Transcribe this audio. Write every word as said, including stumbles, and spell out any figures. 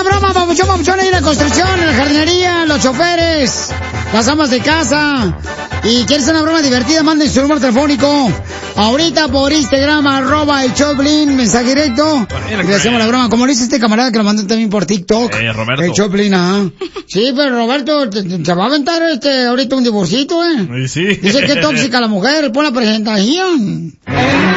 una broma, papuchón, papuchón, ahí en la construcción, en la jardinería, los choferes, las amas de casa. Y quieres una broma divertida, manden su número telefónico. Ahorita por Instagram, arroba el Choplin, mensaje directo. Y le hacemos la broma. Como lo dice este camarada que lo mandó también por TikTok. Eh, Roberto. El Choplin, ajá. Sí, pero Roberto, te, te, se va a aventar este, ahorita un divorcito, eh. Sí, sí. Dice que tóxica la mujer, pon la presentación.